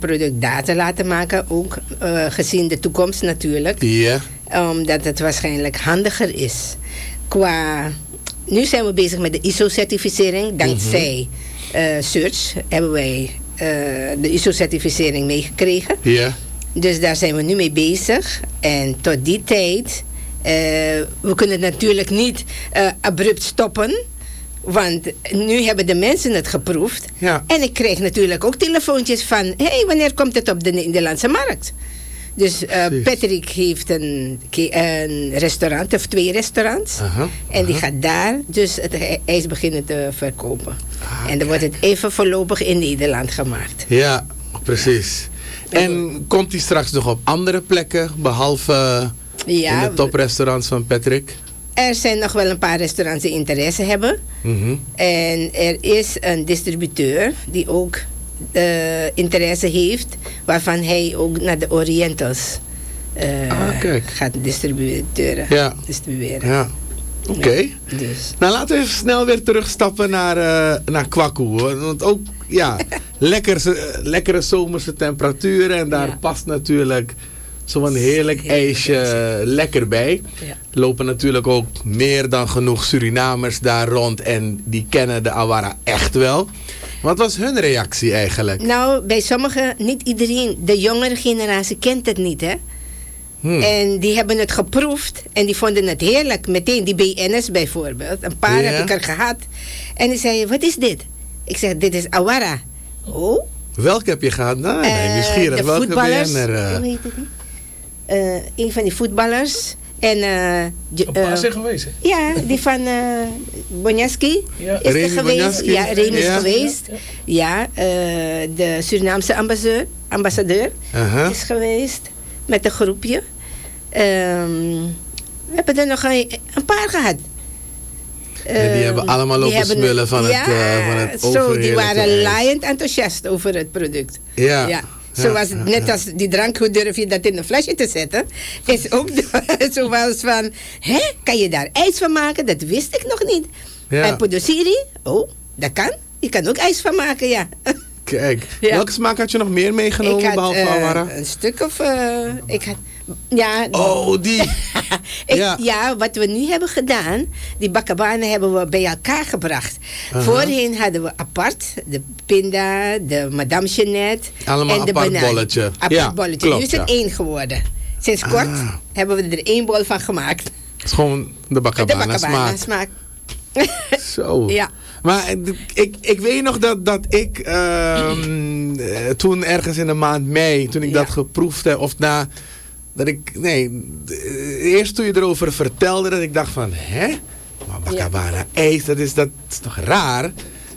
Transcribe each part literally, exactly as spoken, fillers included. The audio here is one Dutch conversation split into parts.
product daar te laten maken. Ook uh, gezien de toekomst natuurlijk. Ja. Omdat het waarschijnlijk handiger is. Qua, nu zijn we bezig met de I S O-certificering. Dankzij mm-hmm. uh, Search hebben wij uh, de I S O-certificering meegekregen. Ja. Dus daar zijn we nu mee bezig. En tot die tijd, uh, we kunnen het natuurlijk niet uh, abrupt stoppen. Want nu hebben de mensen het geproefd. Ja. En ik kreeg natuurlijk ook telefoontjes van, hé, hey, wanneer komt het op de Nederlandse markt? Dus uh, Patrick heeft een, een restaurant of twee restaurants. Uh-huh, uh-huh. En die gaat daar dus het ijs beginnen te verkopen. Ah, en dan wordt het even voorlopig in Nederland gemaakt. Ja, precies. En komt die straks nog op andere plekken, behalve ja, in de toprestaurants van Patrick? Er zijn nog wel een paar restaurants die interesse hebben. Mm-hmm. En er is een distributeur die ook uh, interesse heeft, waarvan hij ook naar de Orientals uh, ah, gaat distribueren. Ja. distribueren. Ja. Oké. Okay. Ja, dus. Nou, laten we even snel weer terugstappen naar, uh, naar Kwaku. Want ook, ja, lekker, uh, lekkere zomerse temperaturen. En daar ja. past natuurlijk zo'n heerlijk ijsje lekker bij. Ja. Lopen natuurlijk ook meer dan genoeg Surinamers daar rond. En die kennen de Awara echt wel. Wat was hun reactie eigenlijk? Nou, bij sommigen, niet iedereen. De jongere generatie kent het niet, hè. Hmm. En die hebben het geproefd en die vonden het heerlijk. Meteen die B N S bijvoorbeeld. Een paar yeah. heb ik er gehad. En die zei, wat is dit? Ik zeg, dit is Awara. Oh? Welke heb je gehad? Nou, nee, uh, nieuwsgierig. De Welke voetballers. ben je er, uh... Hoe heet het? Uh, een van die voetballers. En, uh, Een paar uh, zijn geweest, hè? Ja, die van uh, Bonjaski ja. is Remy er geweest. Bonjaski. Ja, Remy is ja. geweest. Ja, ja uh, de Surinaamse ambassadeur, ambassadeur uh-huh. is geweest. Met een groepje. Um, we hebben er nog een, een paar gehad. En die hebben allemaal lopen smullen van, ja, het, uh, van het zo, die waren laaiend enthousiast over het product. Ja. ja. Zoals, ja, net als die drank, hoe durf je dat in een flesje te zetten? Is ook zoals van, hè, kan je daar ijs van maken? Dat wist ik nog niet. Ja. En Podosiri, oh, dat kan. Je kan ook ijs van maken, ja. Kijk, ja. welke smaak had je nog meer meegenomen, ik had, behalve uh, Awara? Een stuk of, uh, ik had, ja. Oh, die. ik, ja. ja, wat we nu hebben gedaan, die bakkabanen hebben we bij elkaar gebracht. Uh-huh. Voorheen hadden we apart, de pinda, de madame Jeannette. Allemaal en de apart banaan. bolletje. Apart ja, bolletje. klopt, nu is het ja. één geworden. Sinds kort ah. hebben we er één bol van gemaakt. Het is gewoon de bakkabana smaak. smaak. Zo. Ja. Maar ik, ik weet nog dat, dat ik uh, toen ergens in de maand mei, toen ik ja. dat geproefd heb, of na, dat ik, nee, eerst toen je erover vertelde, dat ik dacht van, hè? Maar bakkabana ja. ijs, dat is, dat is toch raar?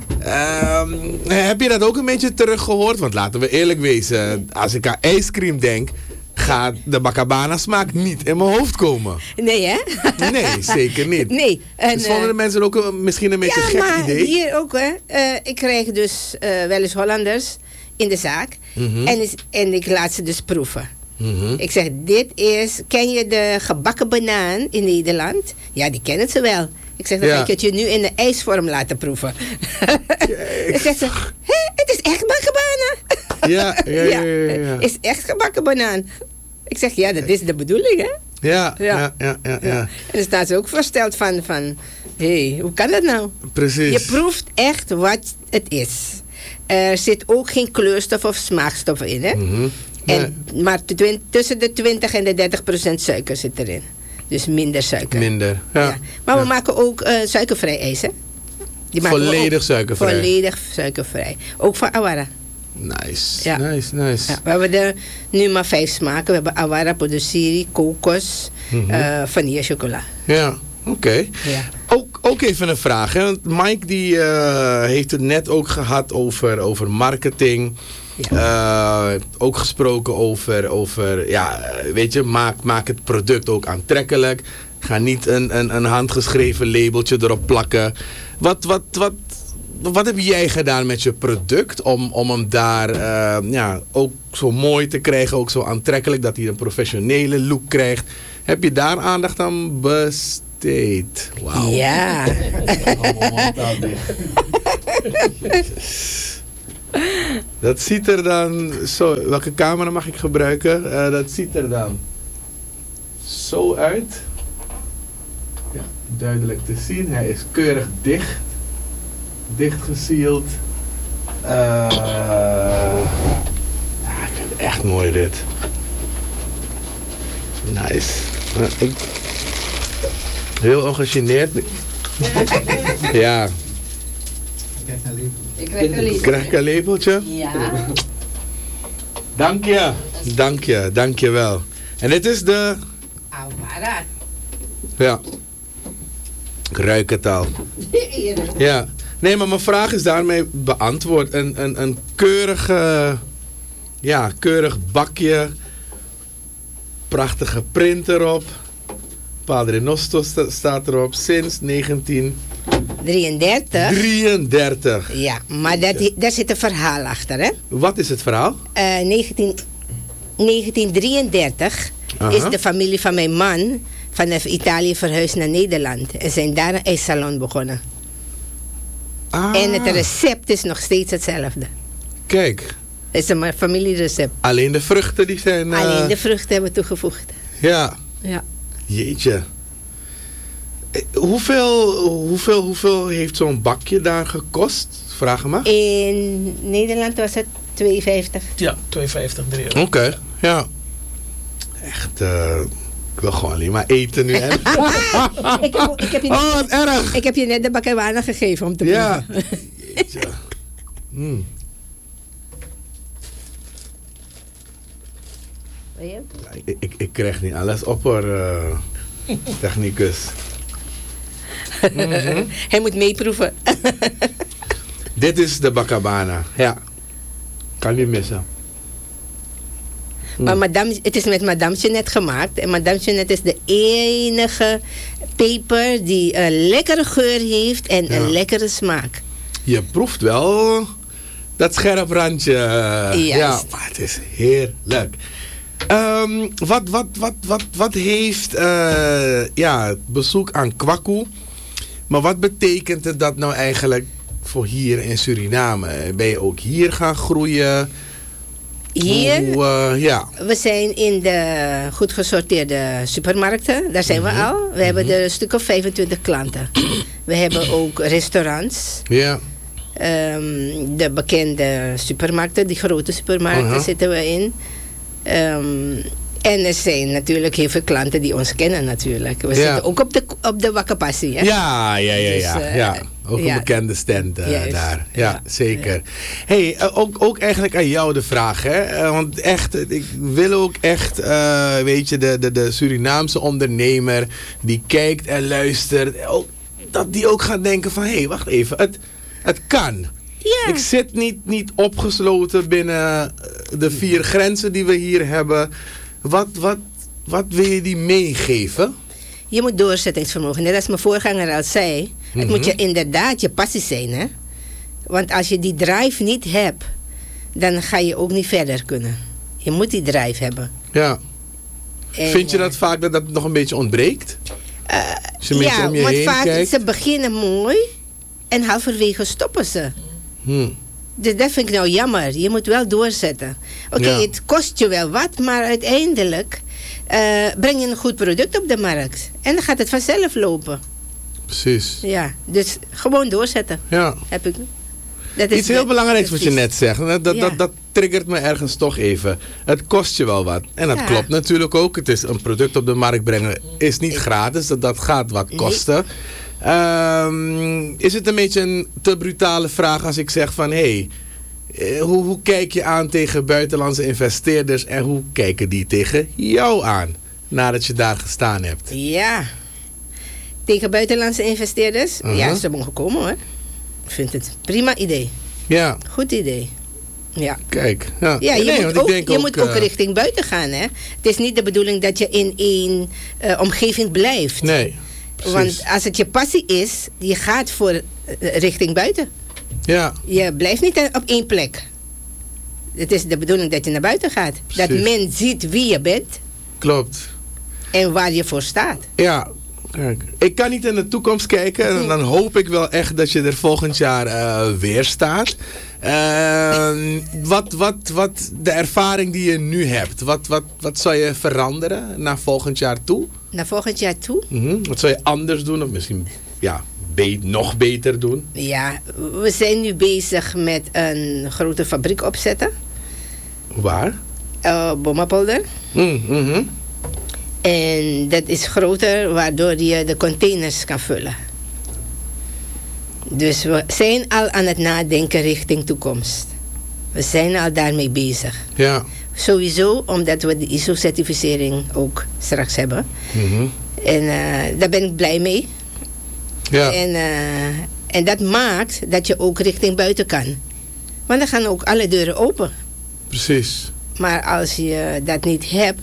Uh, heb je dat ook een beetje teruggehoord? Want laten we eerlijk wezen, als ik aan ijscream denk, gaat de bakkabana smaak niet in mijn hoofd komen. Nee, hè? Nee, zeker niet. Nee. En, dus vonden de mensen ook een, misschien een beetje ja, een gek maar idee? Hier ook, hè. Uh, ik krijg dus uh, wel eens Hollanders in de zaak. Mm-hmm. En, is, en ik laat ze dus proeven. Mm-hmm. Ik zeg, dit is, ken je de gebakken banaan in Nederland? Ja, die kennen ze wel. Ik zeg, dan ja. ga ik het je nu in de ijsvorm laten proeven. Dan zegt ze, hé, het is echt bakkenbanaan. Ja, ja, ja, ja, ja. ja, is echt gebakken banaan. Ik zeg, ja, dat is de bedoeling, hè? Ja, ja, ja, ja. ja, ja. En dan staat ze ook versteld van, van hé, hey, hoe kan dat nou? Precies. Je proeft echt wat het is. Er zit ook geen kleurstof of smaakstoffen in, hè? Mm-hmm. En, nee. Maar t- tussen de twintig en de dertig procent suiker zit erin. Dus minder suiker. Minder, ja. ja. Maar ja. we maken ook uh, suikervrij ijs, hè? Die volledig suikervrij? Volledig suikervrij. Ook van Awara. Nice, ja. nice, nice. Ja, we hebben er nu maar vijf smaken. We hebben Awara, Podosiri, kokos, mm-hmm. uh, vanille chocola. Ja, oké. Okay. Ja. Ook, ook even een vraag. Hè? Mike die, uh, heeft het net ook gehad over, over marketing. Ja. Uh, ook gesproken over, over ja, weet je, maak, maak het product ook aantrekkelijk. Ga niet een, een, een handgeschreven labeltje erop plakken. Wat, wat, wat, wat heb jij gedaan met je product om, om hem daar uh, ja, ook zo mooi te krijgen, ook zo aantrekkelijk, dat hij een professionele look krijgt? Heb je daar aandacht aan besteed? Wow. Ja. Dat ziet er dan zo... Welke camera mag ik gebruiken? Uh, dat ziet er dan zo uit. Ja, duidelijk te zien. Hij is keurig dicht. Dicht gesealed. Uh, ja, ik vind het echt mooi dit. Nice. Uh, ik, heel ongegeneerd. Ja. Ik krijg een labeltje. Krijg ik een labeltje? Ja. Dank je. Dank je. Dank je wel. En dit is de... Alvara. Ja. Ik ruik het al. Ja. Nee, maar mijn vraag is daarmee beantwoord. Een, een, een keurige... Ja, keurig bakje. Prachtige print erop. Padre Nostro staat erop. Sinds negentien drieëndertig. drieëndertig. Ja, maar dat, daar zit een verhaal achter, hè? Wat is het verhaal? Uh, negentien, negentien drieëndertig Aha. is de familie van mijn man vanaf Italië verhuisd naar Nederland. En zijn daar een ijssalon begonnen. Ah. En het recept is nog steeds hetzelfde. Kijk. Het is een familierecept. Alleen de vruchten die zijn... Uh... Alleen de vruchten hebben we toegevoegd. Ja. Ja. Jeetje. Hoeveel, hoeveel, hoeveel heeft zo'n bakje daar gekost? Vraag maar. In Nederland was het twee vijftig. Ja, twee vijftig, drie euro. Oké, okay, ja. Echt, uh, ik wil gewoon alleen maar eten nu. Hè? ik, heb, ik, heb je net, oh, wat erg. Ik heb je net de bakkerwana gegeven om te ja. proeven. Jeetje. Mm. Ja, ik, ik, ik krijg niet alles op hoor, uh, technicus. Mm-hmm. Hij moet meeproeven. Dit is de bakabana. Ja. Kan niet missen. Mm. Maar madame, het is met Madame Jeanette gemaakt. En Madame Jeanette is de enige peper die een lekkere geur heeft en ja. een lekkere smaak. Je proeft wel dat scherp randje. Juist. Ja, maar het is heerlijk. Um, wat, wat, wat, wat, wat heeft uh, ja, het bezoek aan Kwaku? Maar wat betekent het dat nou eigenlijk voor hier in Suriname? Ben je ook hier gaan groeien? Hier? Hoe, uh, ja. We zijn in de goed gesorteerde supermarkten. Daar zijn mm-hmm. we al. We mm-hmm. hebben er een stuk of vijfentwintig klanten. We hebben ook restaurants. Ja. Um, de bekende supermarkten, die grote supermarkten uh-huh. zitten we in. Um, en er zijn natuurlijk heel veel klanten die ons kennen natuurlijk. We ja. zitten ook op de, op de Wakapassie. Hè? Ja, ja, ja, ja. Dus, uh, ja. Ook ja. een bekende stand uh, daar. Ja, ja. zeker. Ja. Hey, uh, ook, ook eigenlijk aan jou de vraag. Hè? Uh, want echt, ik wil ook echt, uh, weet je, de, de, de Surinaamse ondernemer die kijkt en luistert. Ook, dat die ook gaat denken van, hé, hey, wacht even. Het, het kan. Ja. Ik zit niet, niet opgesloten binnen de vier grenzen die we hier hebben. Wat, wat, wat wil je die meegeven? Je moet doorzettingsvermogen. Net als mijn voorganger al zei. Mm-hmm. Het moet je inderdaad je passie zijn. Hè? Want als je die drive niet hebt, dan ga je ook niet verder kunnen. Je moet die drive hebben. Ja. En, vind je dat uh, vaak dat dat nog een beetje ontbreekt? Uh, als je ja, om je want heen vaak kijkt? Ze beginnen mooi en halverwege stoppen ze. Hmm. Dus dat vind ik nou jammer. Je moet wel doorzetten. Oké, okay, ja. het kost je wel wat, maar uiteindelijk uh, breng je een goed product op de markt. En dan gaat het vanzelf lopen. Precies. Ja, dus gewoon doorzetten. Ja. Heb ik, dat is iets heel belangrijks wat je net zegt. Dat, dat, ja. dat, dat triggert me ergens toch even. Het kost je wel wat. En dat ja. klopt natuurlijk ook. Het is een product op de markt brengen is niet gratis. Dat, dat gaat wat kosten. Nee. Um, is het een beetje een te brutale vraag als ik zeg van... hé, hey, hoe, hoe kijk je aan tegen buitenlandse investeerders... en hoe kijken die tegen jou aan nadat je daar gestaan hebt? Ja, tegen buitenlandse investeerders? Uh-huh. Ja, ze mogen komen hoor. Ik vind het een prima idee. Ja. Goed idee. Ja. Kijk. Ja, ja je, nee, moet, ook, je je ook, moet ook uh, richting buiten gaan. Hè? Het is niet de bedoeling dat je in één uh, omgeving blijft. Nee. Precies. Want als het je passie is, je gaat voor uh, richting buiten. Ja. Je blijft niet op één plek. Het is de bedoeling dat je naar buiten gaat. Precies. Dat men ziet wie je bent. Klopt. En waar je voor staat. Ja. Kijk. Ik kan niet in de toekomst kijken. En dan hoop ik wel echt dat je er volgend jaar uh, weer staat. Uh, wat, wat, wat de ervaring die je nu hebt, wat, wat, wat zou je veranderen naar volgend jaar toe? Naar volgend jaar toe? Mm-hmm. Wat zou je anders doen of misschien ja, be- nog beter doen? Ja, we zijn nu bezig met een grote fabriek opzetten. Waar? Uh, Bomapolder. Mm-hmm. En dat is groter, waardoor je de containers kan vullen. Dus we zijn al aan het nadenken richting toekomst. We zijn al daarmee bezig. Ja. Sowieso omdat we de I S O-certificering ook straks hebben. Mm-hmm. En uh, daar ben ik blij mee. Ja. En, uh, en dat maakt dat je ook richting buiten kan. Want dan gaan ook alle deuren open. Precies. Maar als je dat niet hebt...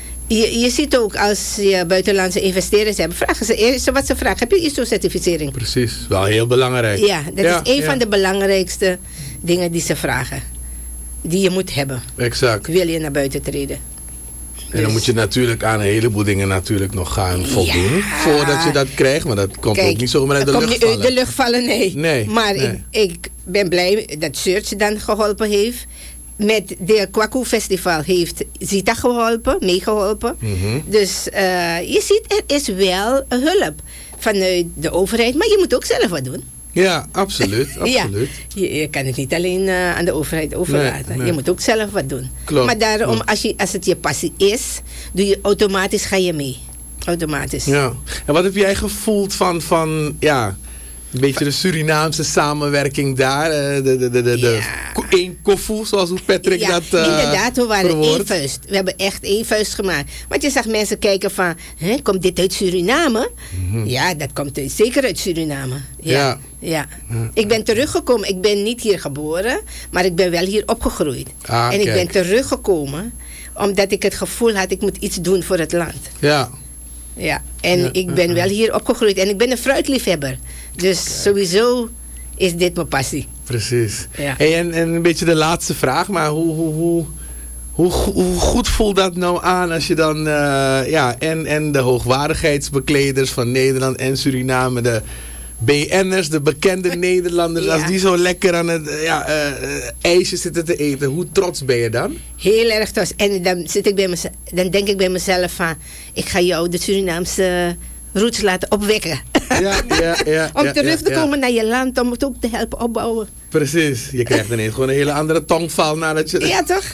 Je, je ziet ook als je buitenlandse investeerders hebt, vragen ze eerst wat ze vragen. Heb je I S O-certificering? Precies, wel heel belangrijk. Ja, dat ja, is een ja. van de belangrijkste dingen die ze vragen. Die je moet hebben. Exact. Wil je naar buiten treden. En dus. Dan moet je natuurlijk aan een heleboel dingen natuurlijk nog gaan voldoen. Ja. Voordat je dat krijgt. Maar dat komt Kijk, ook niet zomaar uit de lucht vallen. Dat komt niet uit de lucht vallen, nee. nee maar nee. Ik, ik ben blij dat Search dan geholpen heeft. Met de Kwaku Festival heeft Zita geholpen, meegeholpen. Mm-hmm. Dus uh, je ziet, er is wel hulp vanuit de overheid. Maar je moet ook zelf wat doen. Ja, absoluut. absoluut. Ja, je, je kan het niet alleen uh, aan de overheid overlaten. Nee, nee. Je moet ook zelf wat doen. Klopt, maar daarom, klopt. Als, je, als het je passie is, doe je automatisch, ga je mee. Automatisch. Ja. En wat heb jij gevoeld van, van ja... Een beetje de Surinaamse samenwerking daar. De, de, de, de, de ja. één koffie, zoals hoe Patrick ja, dat uh, inderdaad, we waren verwoord. één vuist. We hebben echt één vuist gemaakt. Want je zag mensen kijken van, hè, komt dit uit Suriname? Mm-hmm. Ja, dat komt uit, zeker uit Suriname. Ja, ja. ja. ja. Ik ben teruggekomen. Ik ben niet hier geboren, maar ik ben wel hier opgegroeid. Ah, en ik kijk. ben teruggekomen omdat ik het gevoel had, ik moet iets doen voor het land. Ja. Ja, en ja, ik ben ja. wel hier opgegroeid. En ik ben een fruitliefhebber. Dus okay. Sowieso is dit mijn passie. Precies. Ja. Hey, en, en een beetje de laatste vraag. Maar hoe, hoe, hoe, hoe, hoe goed voelt dat nou aan als je dan... Uh, ja, en, en de hoogwaardigheidsbekleders van Nederland en Suriname... de B N'ers, de bekende Nederlanders... Ja. Als die zo lekker aan het uh, ja, uh, ijsje zitten te eten... hoe trots ben je dan? Heel erg trots. En dan, zit ik bij mezelf, dan denk ik bij mezelf van... ik ga jou de Surinaamse roots laten opwekken. Ja, ja, ja, om ja, terug ja, te ja. komen naar je land... om het ook te helpen opbouwen. Precies. Je krijgt ineens gewoon een hele andere tongval nadat je... Ja, toch?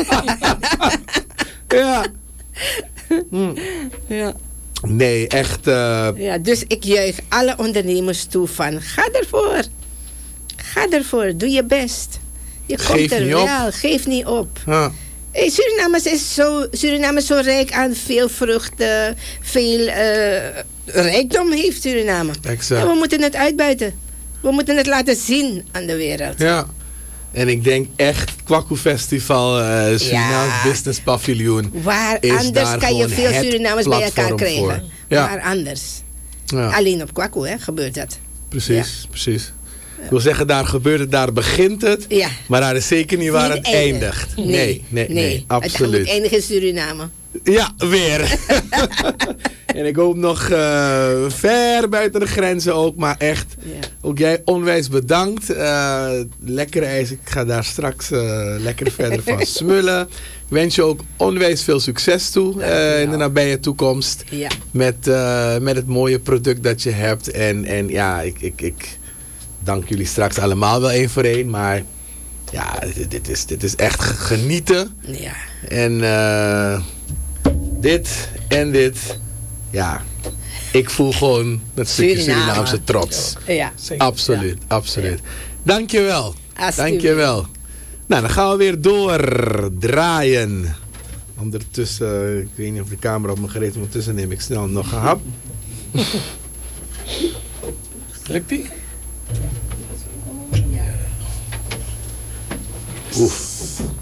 ja. Hm. Ja. Nee, echt... Uh... Ja, dus ik juich alle ondernemers toe van... ga ervoor. Ga ervoor. Doe je best. Je Geef komt er niet wel. op. Geef niet op. Huh. Hey, Suriname, is zo, Suriname is zo rijk aan veel vruchten. Veel uh, rijkdom heeft Suriname. Exact. En we moeten het uitbuiten. We moeten het laten zien aan de wereld. Ja. En ik denk echt, Kwaku Festival, uh, Surinaams ja. Business Paviljoen. Waar anders kan je veel Surinamers bij elkaar krijgen. Voor. Ja. Waar anders. Ja. Alleen op Kwaku hè, gebeurt dat. Precies, ja. precies. Ik wil zeggen, daar gebeurt het, daar begint het. Ja. Maar daar is zeker niet waar niet het eindigt. eindigt. Nee, nee, nee, nee, nee absoluut. Het moet eindigen in Suriname. Ja, weer. En ik hoop nog uh, ver buiten de grenzen ook. Maar echt, ja. ook jij onwijs bedankt. Uh, lekker ijs. Ik ga daar straks uh, lekker verder van smullen. Ik wens je ook onwijs veel succes toe uh, in de nabije toekomst. Ja. Met, uh, met het mooie product dat je hebt. En, en ja, ik, ik, ik dank jullie straks allemaal wel één voor één. Maar ja, dit, dit, is, dit is echt genieten. Ja. En uh, dit en dit. Ja, ik voel gewoon dat stukje Surinaamse trots. Ja. Absoluut, ja. absoluut. Ja. Dankjewel. Dankjewel. Nou, dan gaan we weer doordraaien. Ondertussen, ik weet niet of de camera op me gericht is, ondertussen neem ik snel nog een hap. Lukt die? Oef.